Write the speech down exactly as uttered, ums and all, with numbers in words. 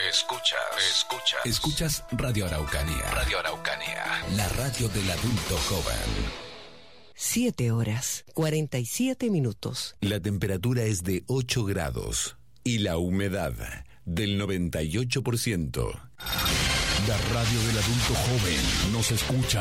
escuchas, escuchas. Escuchas Radio Araucanía. Radio Araucanía. La radio del adulto joven. Siete horas, cuarenta y siete minutos. La temperatura es de ocho grados y la humedad del noventa y ocho por ciento. La radio del adulto joven nos escucha